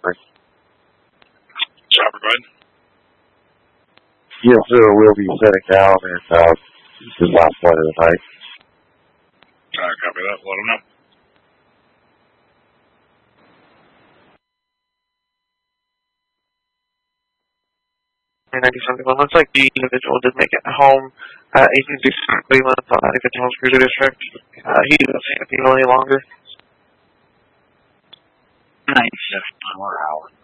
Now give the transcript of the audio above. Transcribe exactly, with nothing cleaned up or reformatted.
three. Chopper, go ahead. Yes, sir. We'll be setting down in uh, the last part of the night. Alright, copy that. Let them know. ninety seventy-one. Looks like the individual did make it home. Uh, Agency Cleveland on ninety-fifth House Cruiser District. Uh, he doesn't feel any longer. ninety-seven per hour.